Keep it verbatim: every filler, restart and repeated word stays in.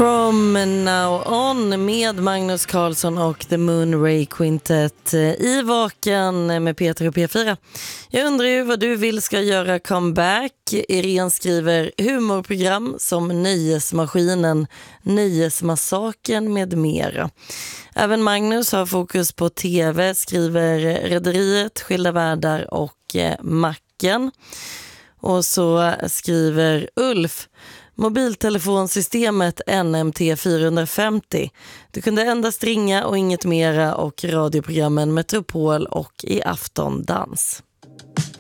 From Now On med Magnus Carlsson och The Moon Ray Quintet i Vaken med Peter och P fyra. Jag undrar ju vad du vill ska göra comeback. Irene skriver humorprogram som Nöjesmaskinen, Nöjesmassaken med mera. Även Magnus har fokus på tv, skriver Rederiet, Skilda världar och Macken. Och så skriver Ulf mobiltelefonsystemet N M T fyrahundrafemtio. Du kunde endast ringa och inget mera och radioprogrammen Metropol och I Aftondans.